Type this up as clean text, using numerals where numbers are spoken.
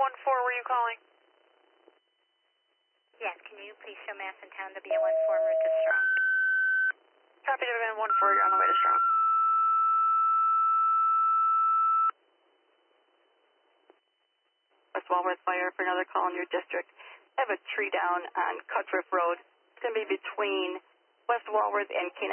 where are you calling? Yes, can you please show Mass in Town WN14 route to Strong? Copy WN14, you're on the way to Strong. West Walworth Fire for another call in your district. I have a tree down on Cuttriff Road. It's going to be between West Walworth and King